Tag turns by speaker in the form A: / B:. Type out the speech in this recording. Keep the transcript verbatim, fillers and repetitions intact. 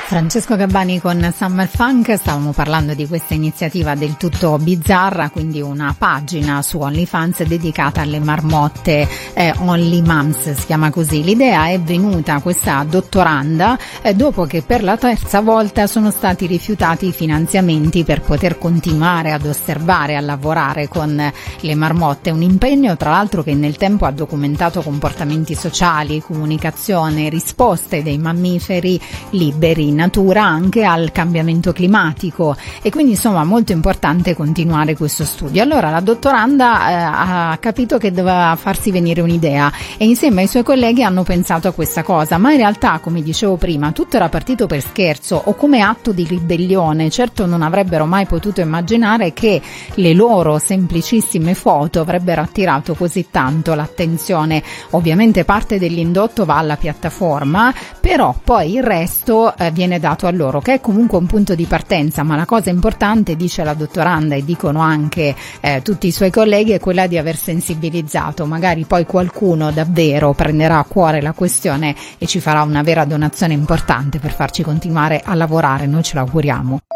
A: Francesco Gabbani con Summer Funk. Stavamo parlando di questa iniziativa del tutto bizzarra, quindi una pagina su OnlyFans dedicata alle marmotte, eh, Only Moms si chiama così. L'idea è venuta questa dottoranda eh, dopo che per la terza volta sono stati rifiutati i finanziamenti per poter continuare ad osservare, a lavorare con le marmotte. Un impegno tra l'altro che nel tempo ha documentato comportamenti sociali, comunicazione, risposte dei mammiferi liberi natura anche al cambiamento climatico, e quindi insomma molto importante continuare questo studio. Allora la dottoranda eh, ha capito che doveva farsi venire un'idea e insieme ai suoi colleghi hanno pensato a questa cosa, ma in realtà, come dicevo prima, tutto era partito per scherzo o come atto di ribellione. Certo non avrebbero mai potuto immaginare che le loro semplicissime foto avrebbero attirato così tanto l'attenzione. Ovviamente parte dell'indotto va alla piattaforma, però poi il resto eh, viene dato a loro, che è comunque un punto di partenza, ma la cosa importante, dice la dottoranda e dicono anche eh, tutti i suoi colleghi, è quella di aver sensibilizzato. Magari poi qualcuno davvero prenderà a cuore la questione e ci farà una vera donazione importante per farci continuare a lavorare, noi ce lo auguriamo.